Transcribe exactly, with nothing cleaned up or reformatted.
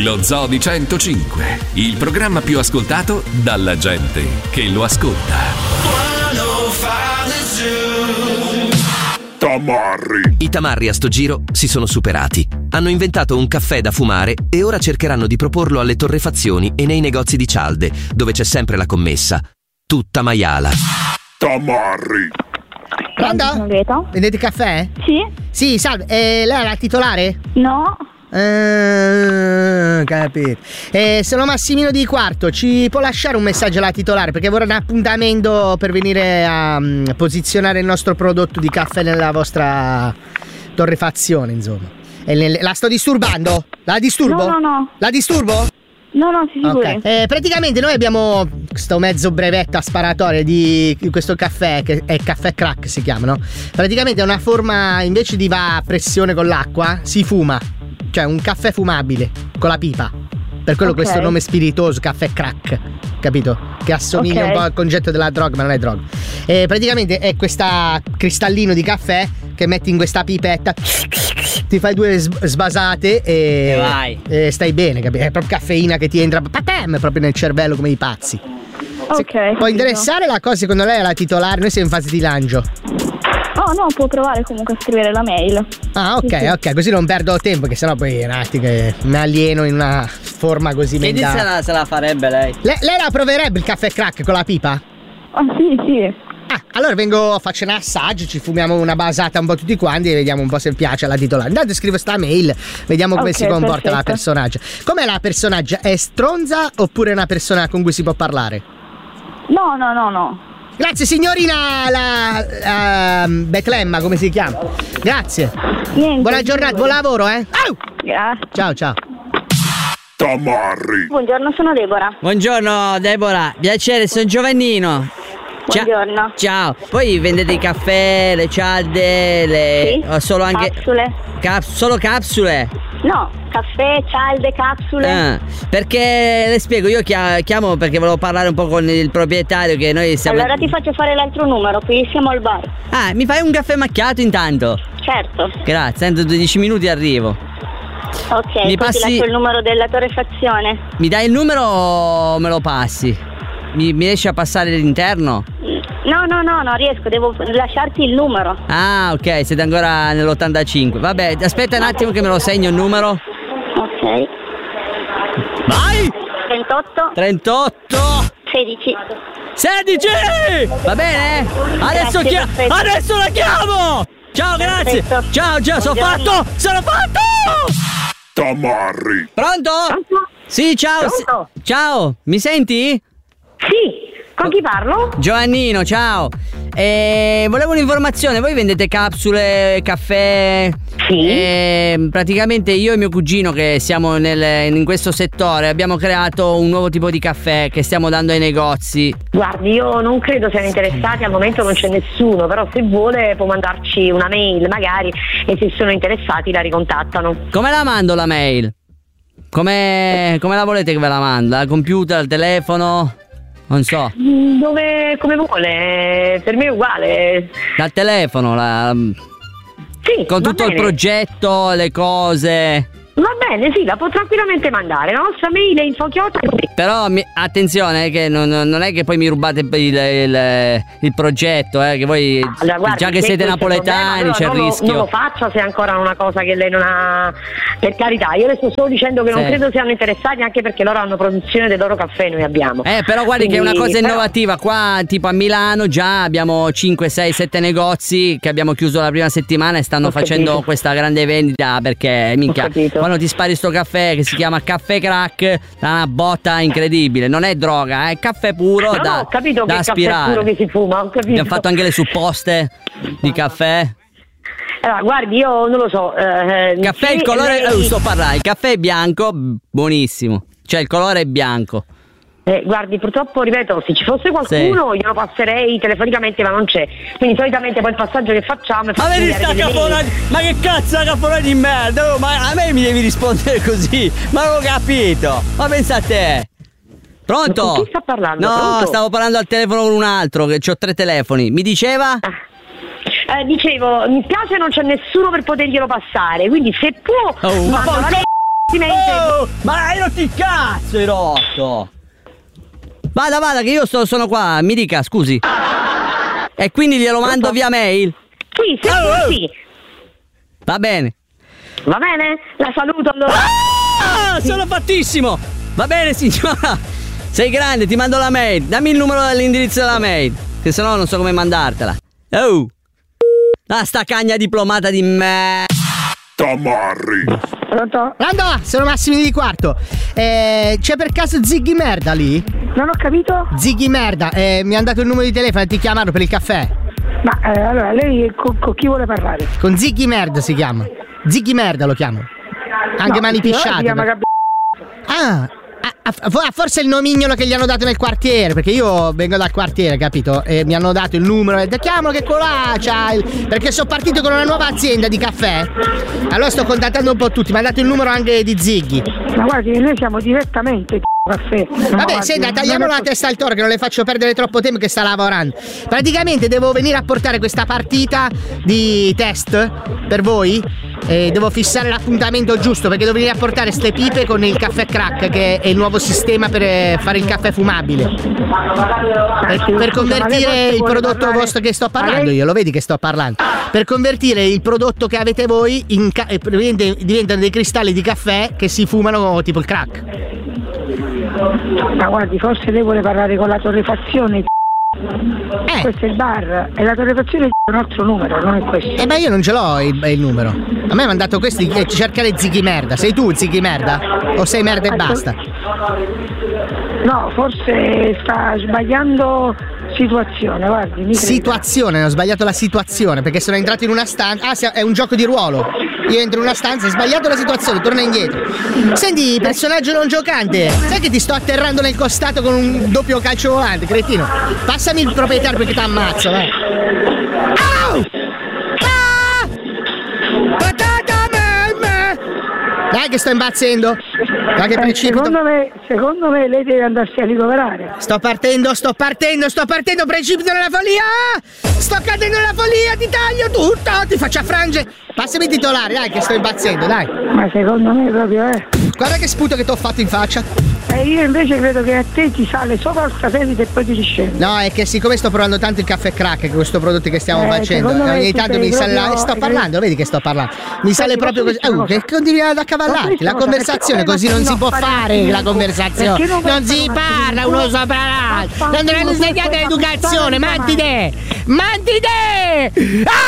Lo Zoo di centocinque, il programma più ascoltato dalla gente che lo ascolta. Tamarri. I tamarri a sto giro si sono superati. Hanno inventato un caffè da fumare e ora cercheranno di proporlo alle torrefazioni e nei negozi di cialde, dove c'è sempre la commessa. Tutta maiala. Tamarri. Pronto? Vendete caffè? Sì. Sì, salve. Eh, lei è la titolare? No. Eh, capito. Eh, sono Massimino di Quarto. Ci può lasciare un messaggio alla titolare? Perché vorrei un appuntamento per venire a um, posizionare il nostro prodotto di caffè nella vostra torrefazione, insomma. E nel, la sto disturbando? La disturbo? No, no, no. La disturbo? No, no, si figuri. Okay. Eh, praticamente noi abbiamo questo mezzo brevetto a sparatoria di questo caffè, che è caffè crack si chiama, no? Praticamente è una forma, invece di va a pressione con l'acqua, si fuma. Cioè un caffè fumabile, con la pipa. Per quello okay. Questo nome spiritoso, caffè crack, capito? Che assomiglia okay. un po' al concetto della droga, ma non è droga. E praticamente è questo cristallino di caffè che metti in questa pipetta, ti fai due sbasate e, e vai. E stai bene, capito? È proprio caffeina che ti entra patem, proprio nel cervello come i pazzi. Ok. Può interessare la cosa, secondo lei è la titolare? Noi siamo in fase di lancio. Oh no, può provare comunque a scrivere la mail. Ah, ok, sì, ok, così non perdo tempo, che sennò poi un attimo che mi alieno in una forma così mentale. Che se la, se la farebbe lei? Le, lei la proverebbe il caffè crack con la pipa? Ah, sì, sì. Ah, allora vengo, faccio un assaggio, ci fumiamo una basata un po' tutti quanti e vediamo un po' se piace alla titolare. Intanto scrivo sta mail, vediamo come okay, si comporta perfetto. La personaggio. Com'è la personaggio? È stronza oppure è una persona con cui si può parlare? No, no, no, no. Grazie signorina la, la Betlemma, come si chiama? Grazie. Niente, buona giornata, buon lavoro, eh. Au! Grazie. Ciao, ciao. Tamarri. Buongiorno, sono Deborah. Buongiorno Deborah, piacere, sono Giovannino. Buongiorno. Ciao. Poi vendete i caffè, le cialde, le sì, solo anche capsule. Cap- solo capsule? No, caffè, cialde, capsule. Ah, perché le spiego, io chiamo perché volevo parlare un po' con il proprietario che noi stiamo. Allora ti faccio fare l'altro numero, qui siamo al bar. Ah, mi fai un caffè macchiato intanto? Certo. Grazie, entro dodici minuti arrivo. Ok, mi passi... ti lascio il numero della torrefazione. Mi dai il numero o me lo passi? Mi, mi riesci a passare l'interno? No, no, no, non riesco, devo lasciarti il numero. Ah, ok, siete ancora nell'ottantacinque. Vabbè, aspetta un attimo che me lo segno il numero. Ok. Vai! trentotto trentotto sedici sedici! Va bene? Adesso, grazie, chia- adesso la chiamo! Ciao, grazie! Perfetto. Ciao, ciao, sono fatto! Sono fatto! Tamarri. Pronto? Pronto? Sì, ciao! Pronto? S- ciao, mi senti? Sì, con chi parlo? Giovannino, ciao. Eh, volevo un'informazione, voi vendete capsule, caffè? Sì. Eh, praticamente io e mio cugino che siamo nel, in questo settore abbiamo creato un nuovo tipo di caffè che stiamo dando ai negozi. Guardi, io non credo siano interessati, al momento non c'è nessuno, però se vuole può mandarci una mail magari e se sono interessati la ricontattano. Come la mando la mail? Come, come la volete che ve la manda? Al computer, al telefono? Non so. Dove, come vuole, per me è uguale. Dal telefono, la... Sì, con tutto bene. Il progetto, le cose. Va bene, sì, la può tranquillamente mandare. La nostra mail è infochiotta. Però mi, attenzione che non, non è che poi mi rubate il, il, il progetto, eh, che voi allora, guardi, già che siete napoletani c'è il non rischio. Lo, non lo faccia se è ancora una cosa che lei non ha. Per carità, io le sto solo dicendo che sì. non credo siano interessati, anche perché loro hanno produzione del loro caffè, noi abbiamo. Eh, però guardi Quindi, che è una cosa però... innovativa. Qua tipo a Milano già abbiamo cinque, sei, sette negozi che abbiamo chiuso la prima settimana e stanno Ho facendo capito. questa grande vendita perché minchia, quando ti spari sto caffè che si chiama caffè crack, dà una botta incredibile. Non è droga, è caffè puro no, da, no, ho capito da che aspirare. Caffè puro che si fuma, ho capito. Abbiamo fatto anche le supposte di caffè. Allora, guardi, io non lo so. Eh, Caffè, sì, il colore. lei... Eh, sto parlando. Il caffè è bianco, buonissimo. Cioè, il colore è bianco. Eh, guardi, purtroppo, ripeto, se ci fosse qualcuno sì. glielo passerei telefonicamente, ma non c'è. Quindi solitamente poi il passaggio che facciamo è ma vedi sta cafonata, ma che cazzo è cafonata di merda? Oh, ma a me mi devi rispondere così. Ma non ho capito. Ma pensa a te. Pronto? Ma con chi sta parlando? No, Pronto? stavo parlando al telefono con un altro, che ho tre telefoni. Mi diceva? Ah. Eh, dicevo, mi spiace non c'è nessuno per poterglielo passare, quindi se può oh, ma ma poi oh, Oh, ma hai rotto il cazzo, hai rotto. Vada, vada, che io sto, sono qua, mi dica, scusi. E quindi glielo mando via mail? Sì, sì, Oh, oh. sì. Va bene. Va bene? La saluto allora. Ah, sono fattissimo. Va bene, signora. Sei grande, ti mando la mail. Dammi il numero dell'indirizzo della mail, che sennò non so come mandartela. Oh. Ah, sta cagna diplomata di me. Tamarri. Pronto? Pronto? Sono Massimini di Quarto. Eh, c'è per caso Ziggy Merda lì? Non ho capito? Ziggy Merda, eh, mi hanno dato il numero di telefono e ti chiamarono per il caffè. Ma eh, allora, lei con, con chi vuole parlare? Con Ziggy Merda si chiama. Ziggy Merda lo chiamo. Anche No, mani si chiama- pisciate. si chiama per- Ah, ah, ah, forse è il nomignolo che gli hanno dato nel quartiere, perché io vengo dal quartiere, capito? E mi hanno dato il numero e detto chiamalo che colà c'ha il... perché sono partito con una nuova azienda di caffè. Allora sto contattando un po' tutti, mi ha dato il numero anche di Ziggy. Ma guardi, noi siamo direttamente caffè. Vabbè, senta, tagliamo la testa al toro che non le faccio perdere troppo tempo che sta lavorando. Praticamente devo venire a portare questa partita di test per voi e devo fissare l'appuntamento giusto perché devo venire a portare ste pipe con il caffè crack, che è il nuovo sistema per eh, fare il caffè fumabile. Per, per convertire il prodotto vostro che sto parlando io, lo vedi che sto parlando. Per convertire il prodotto che avete voi in ca- eh, diventano dei cristalli di caffè che si fumano tipo il crack. Ma guardi, forse lei vuole parlare con la torrefazione. Eh. Questo è il bar e la torrefazione è un altro numero, non è questo. Eh ma io non ce l'ho il, il numero. A me mi hanno dato questi di cercare Ziggy Merda. Sei tu Ziggy Merda? O sei merda e basta? No, forse sta sbagliando situazione, guardi. Mi creda. Situazione, ho sbagliato la situazione perché sono entrato in una stanza. Ah, è un gioco di ruolo. Io entro in una stanza, hai sbagliato la situazione, torna indietro. Senti, personaggio non giocante, sai che ti sto atterrando nel costato con un doppio calcio volante, cretino? Passami il proprietario perché ti ammazzo, vai. Au! Ah! Patata me, me! Dai che sto impazzendo. Dai che Eh, precipito. secondo me, secondo me lei deve andarsi a ricoverare. Sto partendo, sto partendo, sto partendo, precipito nella follia! Sto cadendo nella follia, ti taglio tutto, ti faccio a frange! Passami il titolare, dai che sto impazzendo, dai! Ma secondo me proprio è. Guarda che sputo che ti ho fatto in faccia! E io invece credo che a te ti sale sopra il satellite e poi ti riscende. No, è che siccome sto provando tanto il caffè crack, che questo prodotto che stiamo Eh, facendo, secondo me ogni tu tanto sei mi sale la... proprio- Sto parlando, vedi che sto parlando. Mi sale Senti, proprio così. posso dirti Oh, una che cosa? continui ad Posso accavallarti. dirti La una cosa? conversazione Perché così non non si può fare fare un la minuto. conversazione. Perché non puoi Non si fare un parla minuto? uno sopra l'altro. Affanculo, Non dovrebbe tu insegnare puoi l'educazione, passare manti te! Manti te!